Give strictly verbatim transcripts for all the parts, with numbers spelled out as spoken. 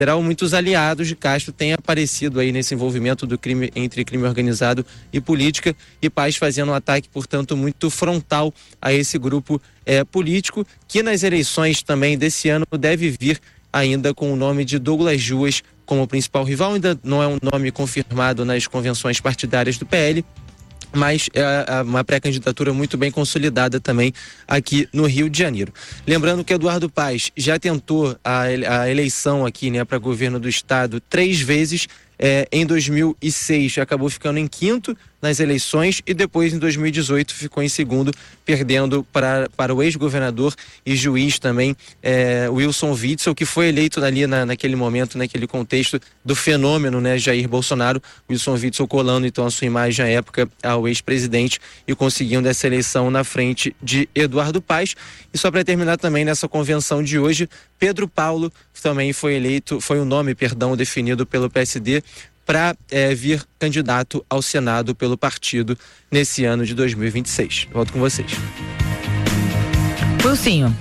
Federal, muitos aliados de Castro têm aparecido aí nesse envolvimento do crime entre crime organizado e política, e Paes fazendo um ataque, portanto, muito frontal a esse grupo é, político, que nas eleições também desse ano deve vir ainda com o nome de Douglas Juas como principal rival. Ainda não é um nome confirmado nas convenções partidárias do P L, mas é uma pré-candidatura muito bem consolidada também aqui no Rio de Janeiro. Lembrando que Eduardo Paes já tentou a, a eleição aqui, né, para governo do estado três vezes. É, em dois mil e seis acabou ficando em quinto nas eleições e depois em dois mil e dezoito ficou em segundo, perdendo para, para o ex-governador e juiz também, é, Wilson Witzel, que foi eleito ali na, naquele momento, naquele contexto do fenômeno, né, Jair Bolsonaro. Wilson Witzel colando então a sua imagem à época ao ex-presidente e conseguindo essa eleição na frente de Eduardo Paes. E só para terminar também nessa convenção de hoje, Pedro Paulo também foi eleito, foi o nome, perdão, definido pelo P S D para é, vir candidato ao Senado pelo partido nesse ano de dois mil e vinte e seis. Volto com vocês. Wilsinho.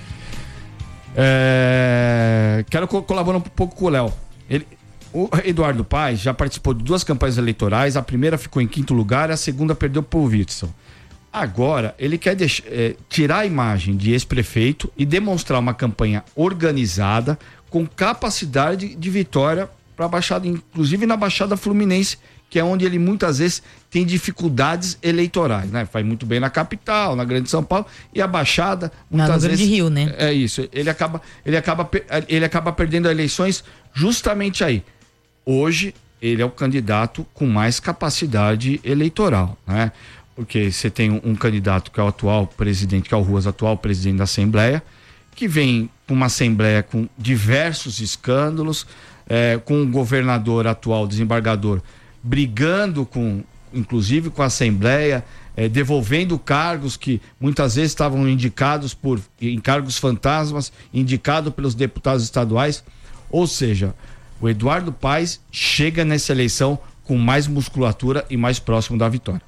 É, quero co- colaborar um pouco com o Léo. Ele, o Eduardo Paes já participou de duas campanhas eleitorais, a primeira ficou em quinto lugar, a segunda perdeu para o Witzel. Agora, ele quer deixar, é, tirar a imagem de ex-prefeito e demonstrar uma campanha organizada, com capacidade de vitória para a Baixada, inclusive na Baixada Fluminense, que é onde ele muitas vezes tem dificuldades eleitorais, né? Faz muito bem na capital, na Grande São Paulo, e a Baixada muitas na vezes de Rio, né? É isso, ele acaba, ele acaba, ele acaba perdendo eleições justamente aí. Hoje ele é o candidato com mais capacidade eleitoral, né? Porque você tem um, um candidato que é o atual presidente, que é o Ruas, atual presidente da Assembleia, que vem com uma Assembleia com diversos escândalos, é, com o governador atual, desembargador, brigando com, inclusive com a Assembleia, é, devolvendo cargos que muitas vezes estavam indicados por encargos fantasmas, indicado pelos deputados estaduais. Ou seja, o Eduardo Paes chega nessa eleição com mais musculatura e mais próximo da vitória.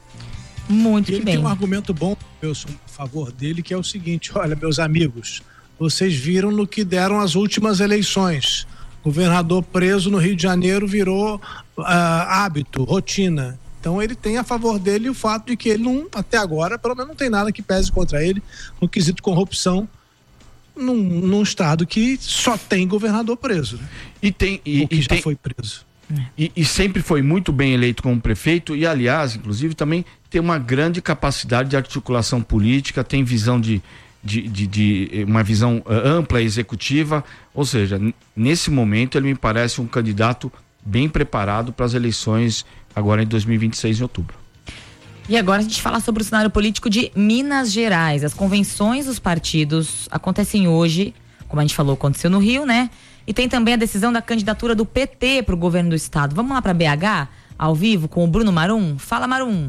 Muito ele bem. Tem um argumento bom, Wilson, a favor dele, que é o seguinte: olha, meus amigos, vocês viram no que deram as últimas eleições. Governador preso no Rio de Janeiro virou uh, hábito, rotina. Então ele tem a favor dele o fato de que ele não, até agora, pelo menos não tem nada que pese contra ele no quesito corrupção num, num estado que só tem governador preso, né? E tem e, Ou que e já tem, foi preso. E, e sempre foi muito bem eleito como prefeito e, aliás, inclusive também tem uma grande capacidade de articulação política, tem visão de, de, de, de uma visão uh, ampla e executiva, ou seja, n- nesse momento ele me parece um candidato bem preparado para as eleições agora em dois mil e vinte e seis, em outubro. E agora a gente fala sobre o cenário político de Minas Gerais. As convenções dos partidos acontecem hoje, como a gente falou, aconteceu no Rio, né? E tem também a decisão da candidatura do P T para o governo do estado. Vamos lá para B H, ao vivo, com o Bruno Marum? Fala, Marum.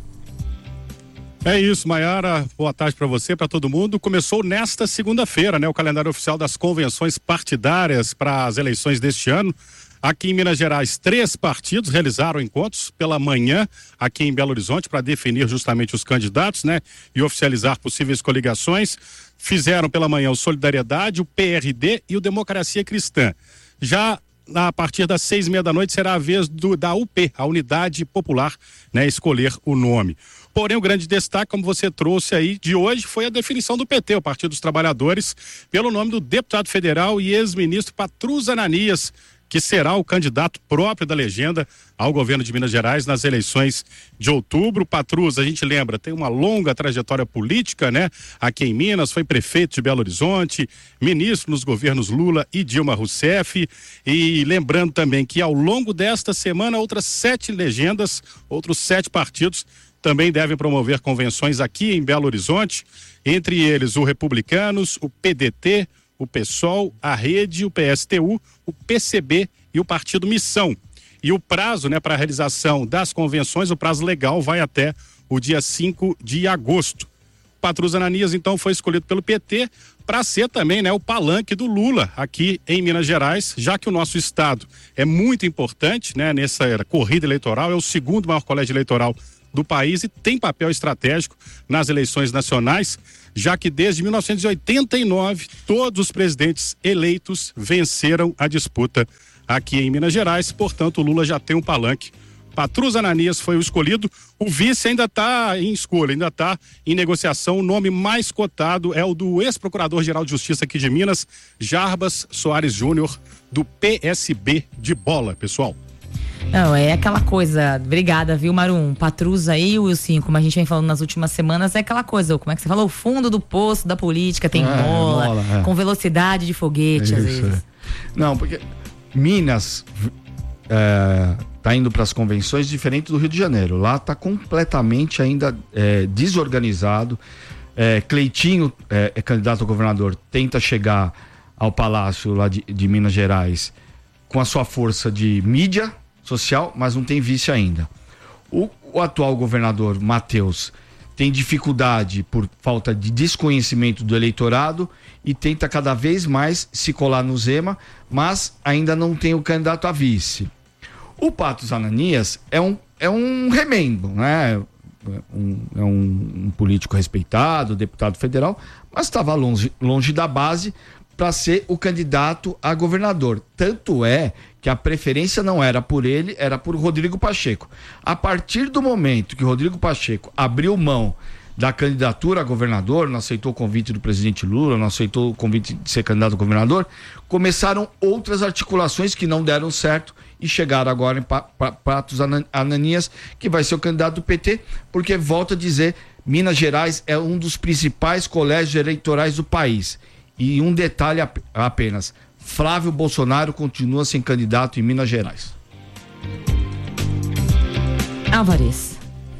É isso, Maiara, boa tarde para você, para todo mundo. Começou nesta segunda-feira, né, o calendário oficial das convenções partidárias para as eleições deste ano. Aqui em Minas Gerais, três partidos realizaram encontros pela manhã aqui em Belo Horizonte para definir justamente os candidatos, né, e oficializar possíveis coligações. Fizeram pela manhã o Solidariedade, o P R D e o Democracia Cristã. Já a partir das seis e meia da noite será a vez do, da U P, a Unidade Popular, né, escolher o nome. Porém, o grande destaque, como você trouxe aí, de hoje foi a definição do P T, o Partido dos Trabalhadores, pelo nome do deputado federal e ex-ministro Patrus Ananias, que será o candidato próprio da legenda ao governo de Minas Gerais nas eleições de outubro. Patrus, a gente lembra, tem uma longa trajetória política, né? Aqui em Minas, foi prefeito de Belo Horizonte, ministro nos governos Lula e Dilma Rousseff. E lembrando também que ao longo desta semana, outras sete legendas, outros sete partidos também devem promover convenções aqui em Belo Horizonte, entre eles o Republicanos, o P D T, o PSOL, a Rede, o P S T U, o P C B e o Partido Missão. E o prazo, né, para a realização das convenções, o prazo legal vai até o dia cinco de agosto. Patrus Ananias, então, foi escolhido pelo P T para ser também, né, o palanque do Lula aqui em Minas Gerais, já que o nosso estado é muito importante, né, nessa corrida eleitoral, é o segundo maior colégio eleitoral do país e tem papel estratégico nas eleições nacionais, já que desde mil novecentos e oitenta e nove todos os presidentes eleitos venceram a disputa aqui em Minas Gerais, portanto o Lula já tem um palanque. Patrus Ananias foi o escolhido, o vice ainda está em escolha, ainda está em negociação. O nome mais cotado é o do ex-procurador-geral de Justiça aqui de Minas, Jarbas Soares Júnior, do P S B de bola, pessoal. Não, é aquela coisa, obrigada, viu, Marum? Patrus aí, Wilson, como a gente vem falando nas últimas semanas, é aquela coisa, como é que você falou? O fundo do poço da política tem é, bola, bola é. com velocidade de foguete, é às isso, vezes. É. Não, porque Minas é, tá indo para as convenções diferente do Rio de Janeiro. Lá tá completamente ainda é, desorganizado. É, Cleitinho é, é candidato a governador, tenta chegar ao palácio lá de, de Minas Gerais com a sua força de mídia social, mas não tem vice ainda. O, o atual governador, Matheus, tem dificuldade por falta de desconhecimento do eleitorado e tenta cada vez mais se colar no Zema, mas ainda não tem o candidato a vice. O Patrus Ananias é um, é um remendo, né? Um, é um, um político respeitado, deputado federal, mas estava longe, longe da base para ser o candidato a governador. Tanto é que a preferência não era por ele, era por Rodrigo Pacheco. A partir do momento que Rodrigo Pacheco abriu mão da candidatura a governador, não aceitou o convite do presidente Lula, não aceitou o convite de ser candidato a governador, começaram outras articulações que não deram certo e chegaram agora em Patrus Ananias, que vai ser o candidato do P T, porque, volto a dizer, Minas Gerais é um dos principais colégios eleitorais do país. E um detalhe apenas, Flávio Bolsonaro continua sem candidato em Minas Gerais. Álvares.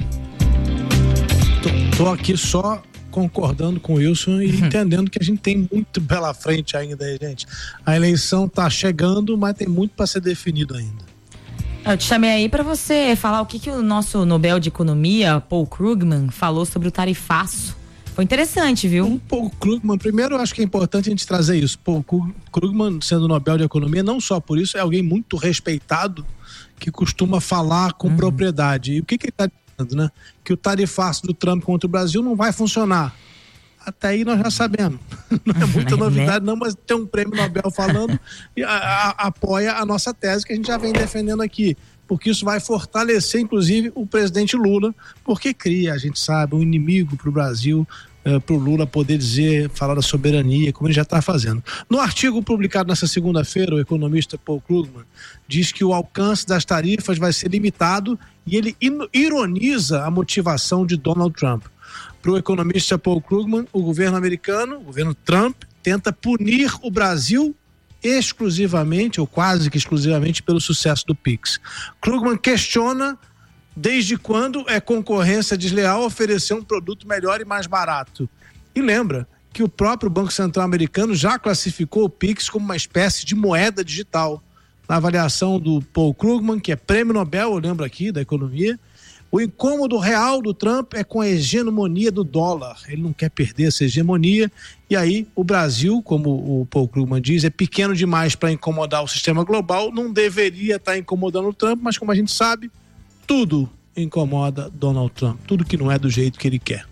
Tô, tô aqui só concordando com o Wilson e uhum. entendendo que a gente tem muito pela frente ainda, gente. A eleição tá chegando, mas tem muito para ser definido ainda. Eu te chamei aí para você falar o que, que o nosso Nobel de Economia, Paul Krugman, falou sobre o tarifaço. Foi interessante, viu? O Paul Krugman, primeiro eu acho que é importante a gente trazer isso. Paul Krugman, sendo Nobel de Economia, não só por isso, é alguém muito respeitado que costuma falar com uhum. propriedade. E o que, que ele está dizendo, né? Que o tarifaço do Trump contra o Brasil não vai funcionar. Até aí nós já sabemos. Não é muita novidade, não, mas tem um prêmio Nobel falando e a, a, apoia a nossa tese que a gente já vem defendendo aqui. Porque isso vai fortalecer, inclusive, o presidente Lula, porque cria, a gente sabe, um inimigo para o Brasil, uh, para o Lula poder dizer, falar da soberania, como ele já está fazendo. No artigo publicado nessa segunda-feira, o economista Paul Krugman diz que o alcance das tarifas vai ser limitado e ele ironiza a motivação de Donald Trump. Para o economista Paul Krugman, o governo americano, o governo Trump, tenta punir o Brasil exclusivamente, ou quase que exclusivamente, pelo sucesso do Pix. Krugman questiona desde quando é concorrência desleal oferecer um produto melhor e mais barato. E lembra que o próprio Banco Central americano já classificou o Pix como uma espécie de moeda digital. Na avaliação do Paul Krugman, que é prêmio Nobel, eu lembro aqui, da economia, o incômodo real do Trump é com a hegemonia do dólar. Ele não quer perder essa hegemonia. E aí o Brasil, como o Paul Krugman diz, é pequeno demais para incomodar o sistema global. Não deveria estar incomodando o Trump, mas como a gente sabe, tudo incomoda Donald Trump. Tudo que não é do jeito que ele quer.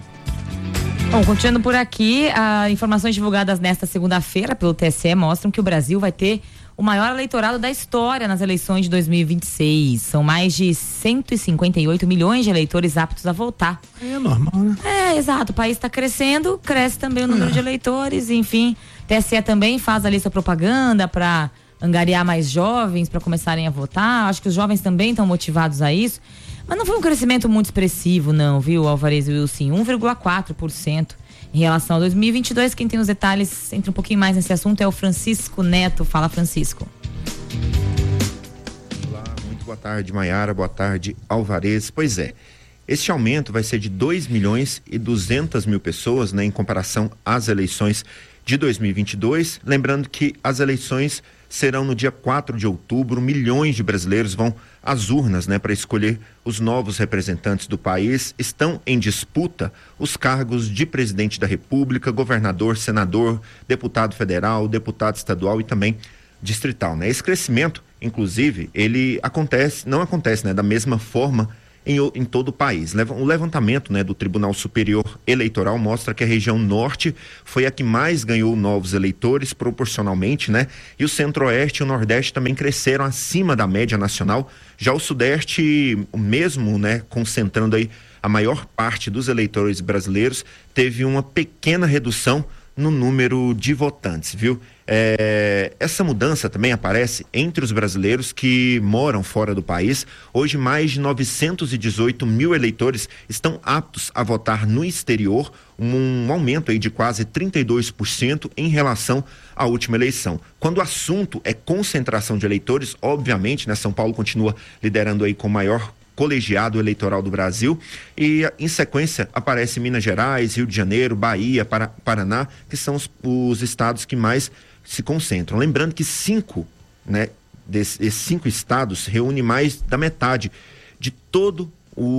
Bom, continuando por aqui, as informações divulgadas nesta segunda-feira pelo T S E mostram que o Brasil vai ter o maior eleitorado da história nas eleições de dois mil e vinte e seis. São mais de cento e cinquenta e oito milhões de eleitores aptos a votar. É normal, né? É, exato. O país está crescendo, cresce também o número é. de eleitores, enfim. T S E também faz ali sua propaganda para angariar mais jovens para começarem a votar. Acho que os jovens também estão motivados a isso. Mas não foi um crescimento muito expressivo, não, viu, Álvares e Wilson? um vírgula quatro por cento. Em relação a dois mil e vinte e dois, quem tem os detalhes, entra um pouquinho mais nesse assunto, é o Francisco Neto. Fala, Francisco. Olá, muito boa tarde, Maiara, boa tarde, Álvares. Pois é, este aumento vai ser de dois milhões e duzentas mil pessoas, né, em comparação às eleições de dois mil e vinte e dois. Lembrando que as eleições serão no dia quatro de outubro, milhões de brasileiros vão às urnas, né, para escolher os novos representantes do país. Estão em disputa os cargos de presidente da República, governador, senador, deputado federal, deputado estadual e também distrital, né? Esse crescimento, inclusive, ele acontece, não acontece, né, da mesma forma em, em todo o país. O levantamento, né, do Tribunal Superior Eleitoral mostra que a região norte foi a que mais ganhou novos eleitores proporcionalmente, né? E o centro-oeste e o nordeste também cresceram acima da média nacional. Já o sudeste, mesmo, né, concentrando aí a maior parte dos eleitores brasileiros, teve uma pequena redução no número de votantes, viu? É, essa mudança também aparece entre os brasileiros que moram fora do país. Hoje, mais de novecentos e dezoito mil eleitores estão aptos a votar no exterior, um, um aumento aí de quase trinta e dois por cento em relação à última eleição. Quando o assunto é concentração de eleitores, obviamente, né, São Paulo continua liderando aí com maior colegiado eleitoral do Brasil, e em sequência aparece Minas Gerais, Rio de Janeiro, Bahia, Para, Paraná, que são os, os estados que mais se concentram. Lembrando que cinco, né, desses cinco estados reúnem mais da metade de todo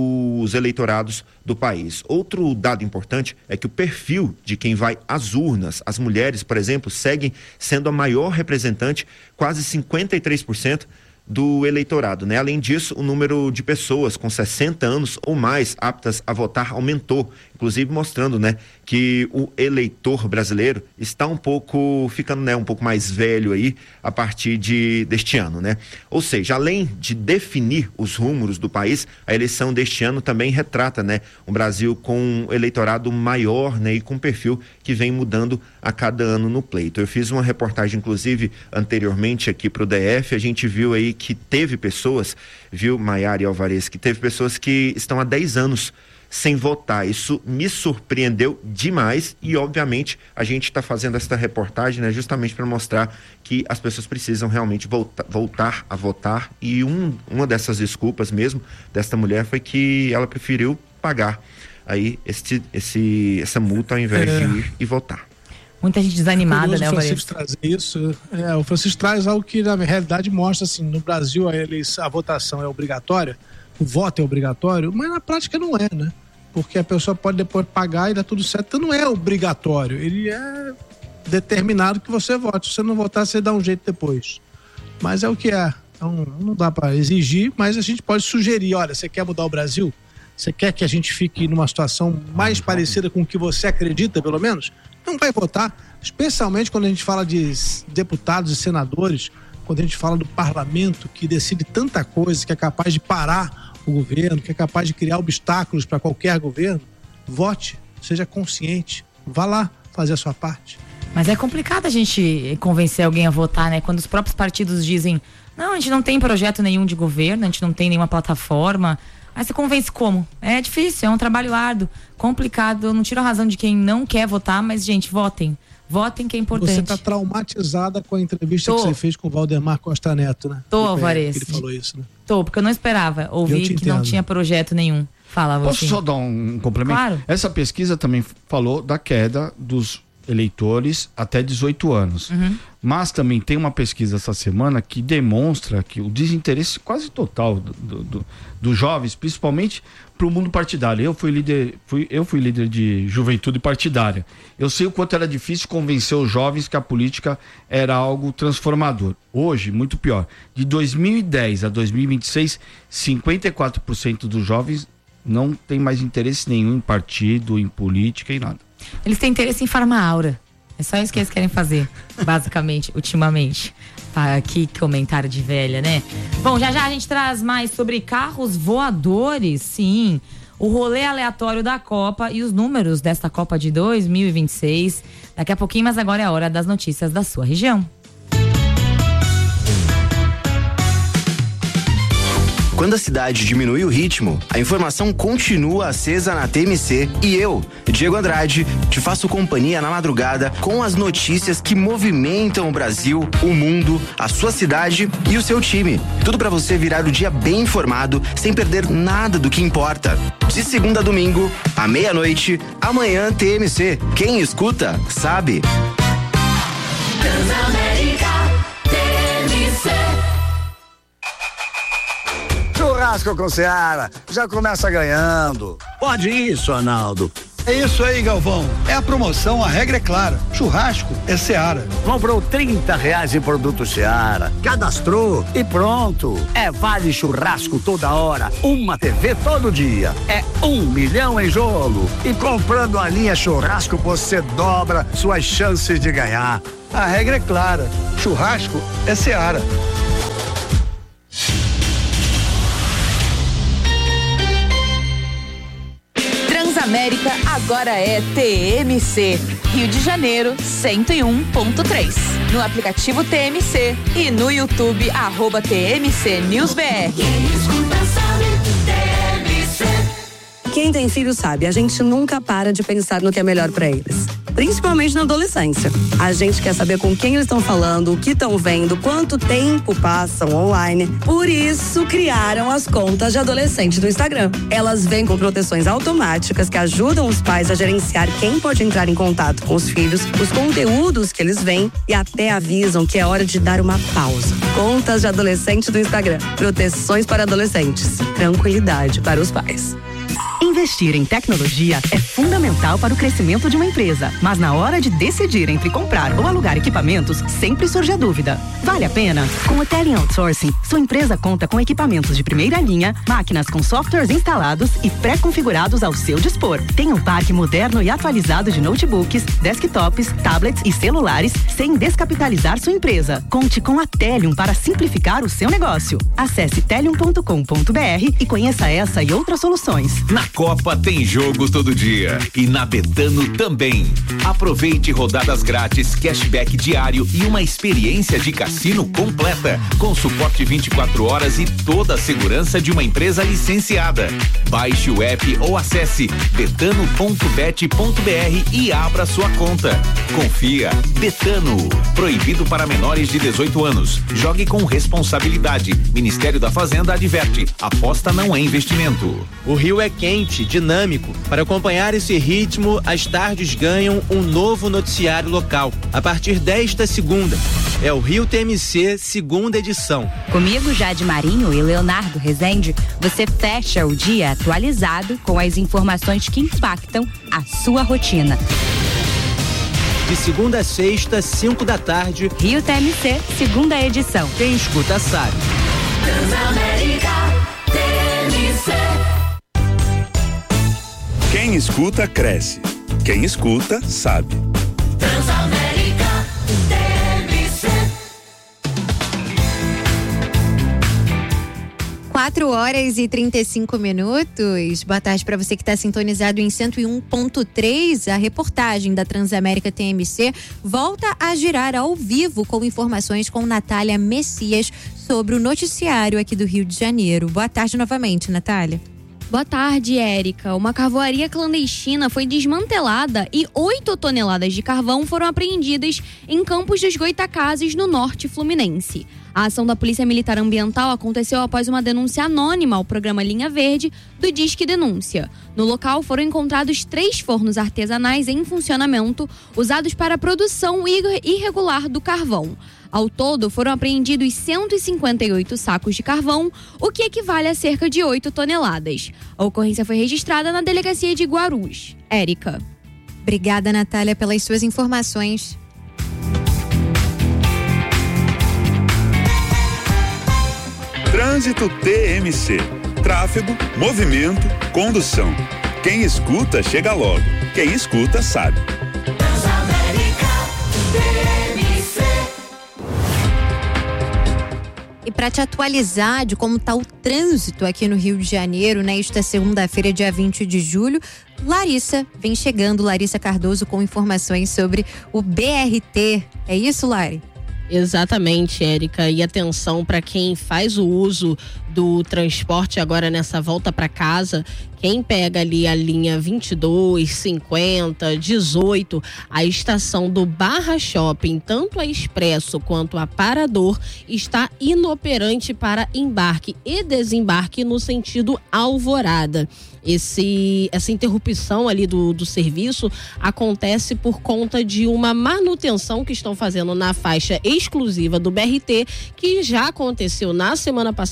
os eleitorados do país. Outro dado importante é que o perfil de quem vai às urnas, as mulheres, por exemplo, seguem sendo a maior representante, quase cinquenta e três por cento do eleitorado, né? Além disso, o número de pessoas com sessenta anos ou mais aptas a votar aumentou, inclusive mostrando, né, que o eleitor brasileiro está um pouco ficando, né, um pouco mais velho aí a partir de deste ano, né? Ou seja, além de definir os rumos do país, a eleição deste ano também retrata, né, um Brasil com um eleitorado maior, né, e com um perfil que vem mudando a cada ano no pleito. Eu fiz uma reportagem, inclusive, anteriormente aqui para o D F, a gente viu aí que teve pessoas, viu, Maiara e Alvarez, que teve pessoas que estão há dez anos sem votar. Isso me surpreendeu demais e, obviamente, a gente está fazendo esta reportagem, né, justamente para mostrar que as pessoas precisam realmente volta, voltar a votar, e um, uma dessas desculpas mesmo desta mulher foi que ela preferiu pagar aí esse, esse, essa multa ao invés é. de ir e votar. Muita gente desanimada, né, o Francisco trazer isso. É, o Francisco traz algo que na realidade mostra assim, no Brasil a, eleição, a votação é obrigatória, o voto é obrigatório, mas na prática não é, né? Porque a pessoa pode depois pagar e dá tudo certo, então não é obrigatório, ele é determinado que você vote. Se você não votar, você dá um jeito depois. Mas é o que é, então não dá para exigir, mas a gente pode sugerir, olha, você quer mudar o Brasil? Você quer que a gente fique numa situação mais parecida com o que você acredita, pelo menos? Não vai votar, especialmente quando a gente fala de deputados e senadores, quando a gente fala do parlamento que decide tanta coisa, que é capaz de parar o governo, que é capaz de criar obstáculos para qualquer governo. Vote, seja consciente, vá lá fazer a sua parte. Mas é complicado a gente convencer alguém a votar, né? Quando os próprios partidos dizem, não, a gente não tem projeto nenhum de governo, a gente não tem nenhuma plataforma. Aí você convence como? É difícil, é um trabalho árduo, complicado. Eu não tiro a razão de quem não quer votar, mas, gente, votem. Votem, que é importante. Você está traumatizada com a entrevista Tô. que você fez com o Valdemar Costa Neto, né? Tô, Alvarez. Ele falou isso, né? Tô, porque eu não esperava ouvir que não tinha projeto nenhum. Fala, você. Posso só dar um complemento? Claro. Essa pesquisa também falou da queda dos eleitores até dezoito anos. Uhum. Mas também tem uma pesquisa essa semana que demonstra que o desinteresse quase total dos do, do, do jovens, principalmente para o mundo partidário. Eu fui líder, fui, eu fui líder de juventude partidária. Eu sei o quanto era difícil convencer os jovens que a política era algo transformador. Hoje, muito pior. De dois mil e dez a dois mil e vinte e seis, cinquenta e quatro por cento dos jovens não tem mais interesse nenhum em partido, em política, em nada. Eles têm interesse em farmar aura. É só isso que eles querem fazer, basicamente, ultimamente. Ah, que comentário de velha, né? Bom, já já a gente traz mais sobre carros voadores, sim. O rolê aleatório da Copa e os números desta Copa de dois mil e vinte e seis. Daqui a pouquinho, mas agora é a hora das notícias da sua região. Quando a cidade diminui o ritmo, a informação continua acesa na T M C e eu, Diego Andrade, te faço companhia na madrugada com as notícias que movimentam o Brasil, o mundo, a sua cidade e o seu time. Tudo para você virar o dia bem informado, sem perder nada do que importa. De segunda a domingo, à meia-noite, amanhã T M C. Quem escuta, sabe. Transamérica, T M C. Churrasco com Seara, já começa ganhando. Pode isso, Arnaldo. É isso aí, Galvão. É a promoção, a regra é clara. Churrasco é Seara. Comprou trinta reais em produto Seara. Cadastrou e pronto. É vale churrasco toda hora. Uma T V todo dia. É um milhão em jogo. E comprando a linha churrasco, você dobra suas chances de ganhar. A regra é clara. Churrasco é Seara. Transamérica agora é T M C. Rio de Janeiro, cento e um ponto três. No aplicativo T M C e no YouTube, arroba T M C News B R. Quem tem filho sabe, a gente nunca para de pensar no que é melhor para eles. Principalmente na adolescência. A gente quer saber com quem eles estão falando, o que estão vendo, quanto tempo passam online. Por isso, criaram as contas de adolescente do Instagram. Elas vêm com proteções automáticas que ajudam os pais a gerenciar quem pode entrar em contato com os filhos, os conteúdos que eles veem e até avisam que é hora de dar uma pausa. Contas de adolescente do Instagram. Proteções para adolescentes. Tranquilidade para os pais. Investir em tecnologia é fundamental para o crescimento de uma empresa, mas na hora de decidir entre comprar ou alugar equipamentos, sempre surge a dúvida. Vale a pena? Com o Tele Outsourcing, sua empresa conta com equipamentos de primeira linha, máquinas com softwares instalados e pré-configurados ao seu dispor. Tem um parque moderno e atualizado de notebooks, desktops, tablets e celulares, sem descapitalizar sua empresa. Conte com a Telium para simplificar o seu negócio. Acesse telium ponto com ponto b r e conheça essa e outras soluções. Na Copa tem jogo todo dia e na Betano também. Aproveite rodadas grátis, cashback diário e uma experiência de cassino completa, com suporte vinte e quatro horas e toda a segurança de uma empresa licenciada. Baixe o app ou acesse betano ponto bet ponto b r e abra sua conta. Confia. Betano. Proibido para menores de dezoito anos. Jogue com responsabilidade. Ministério da Fazenda adverte. Aposta não é investimento. O Rio é quente, dinâmico. Para acompanhar esse ritmo, as tardes ganham um novo noticiário local. A partir desta segunda, é o Rio T M C, segunda edição. Comigo, Jade Marinho e Leonardo Rezende, você fecha o dia atualizado com as informações que impactam a sua rotina. De segunda a sexta, cinco da tarde, Rio T M C, segunda edição. Quem escuta sabe. Transamérica T M C. Quem escuta, cresce. Quem escuta, sabe. Transamérica T M C. quatro horas e trinta e cinco minutos. Boa tarde para você que está sintonizado em cento e um ponto três. A reportagem da Transamérica T M C volta a girar ao vivo com informações com Natália Messias sobre o noticiário aqui do Rio de Janeiro. Boa tarde novamente, Natália. Boa tarde, Érica. Uma carvoaria clandestina foi desmantelada e oito toneladas de carvão foram apreendidas em Campos dos Goitacazes, no norte fluminense. A ação da Polícia Militar Ambiental aconteceu após uma denúncia anônima ao programa Linha Verde do Disque Denúncia. No local foram encontrados três fornos artesanais em funcionamento, usados para a produção irregular do carvão. Ao todo, foram apreendidos cento e cinquenta e oito sacos de carvão, o que equivale a cerca de oito toneladas. A ocorrência foi registrada na delegacia de Guarulhos. Érica. Obrigada, Natália, pelas suas informações. Trânsito T M C. Tráfego, movimento, condução. Quem escuta, chega logo. Quem escuta, sabe. Transamérica T M C. E para te atualizar de como está o trânsito aqui no Rio de Janeiro, nesta segunda-feira, dia vinte de julho, Larissa vem chegando, Larissa Cardoso, com informações sobre o B R T. É isso, Lari? Exatamente, Érica. E atenção para quem faz o uso do transporte agora nessa volta para casa. Quem pega ali a linha vinte e dois, cinquenta, dezoito, a estação do Barra Shopping, tanto a Expresso quanto a Parador, está inoperante para embarque e desembarque no sentido Alvorada. Esse, essa interrupção ali do, do serviço acontece por conta de uma manutenção que estão fazendo na faixa exclusiva do B R T, que já aconteceu na semana passada no sentido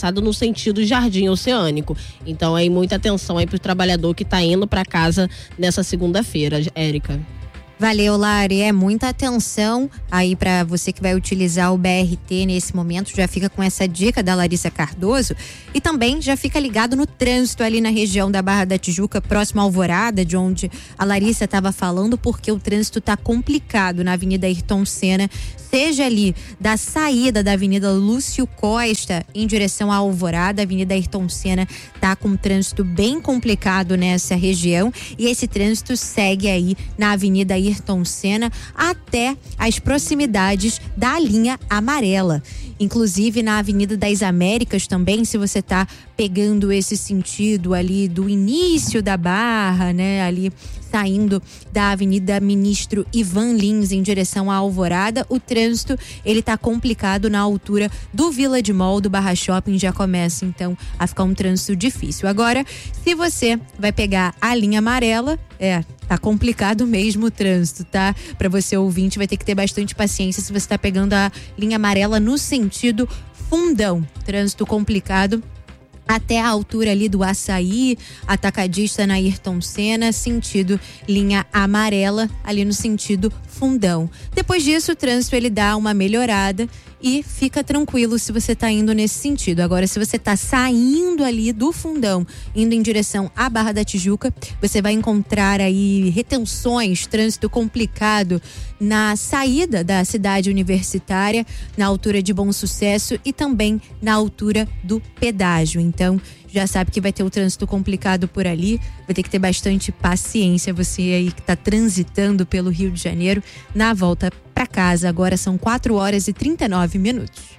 sentido Jardim Oceânico. Então aí muita atenção aí pro trabalhador que tá indo para casa nessa segunda-feira, Érica. Valeu, Lari. É muita atenção aí para você que vai utilizar o B R T nesse momento. Já fica com essa dica da Larissa Cardoso. E também já fica ligado no trânsito ali na região da Barra da Tijuca, próximo à Alvorada, de onde a Larissa estava falando, porque o trânsito tá complicado na Avenida Ayrton Senna, seja ali da saída da Avenida Lúcio Costa em direção à Alvorada. A Avenida Ayrton Senna tá com um trânsito bem complicado nessa região, e esse trânsito segue aí na Avenida Ayrton Senna até as proximidades da linha amarela. Inclusive na Avenida das Américas também, se você tá pegando esse sentido ali do início da Barra, né, ali saindo da Avenida Ministro Ivan Lins em direção à Alvorada, o trânsito ele tá complicado na altura do Village Mall, do Barra Shopping, já começa então a ficar um trânsito difícil. Agora, se você vai pegar a linha amarela, é, tá complicado mesmo o trânsito, tá? Para você ouvinte, vai ter que ter bastante paciência se você tá pegando a linha amarela no sentido Fundão. Trânsito complicado até a altura ali do Açaí, Atacadista na Ayrton Senna, sentido linha amarela, ali no sentido Fundão. Depois disso, o trânsito ele dá uma melhorada e fica tranquilo se você tá indo nesse sentido. Agora, se você tá saindo ali do Fundão, indo em direção à Barra da Tijuca, você vai encontrar aí retenções, trânsito complicado na saída da cidade universitária, na altura de Bom Sucesso e também na altura do pedágio. Então, já sabe que vai ter o trânsito complicado por ali, vai ter que ter bastante paciência, você aí que está transitando pelo Rio de Janeiro na volta para casa. Agora são quatro horas e trinta e nove minutos.